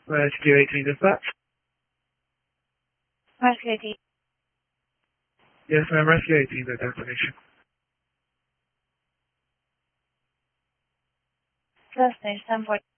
Rescue 18 dispatch. Rescue 18. Yes, ma'am. Rescue 18, the destination. Destination 1040.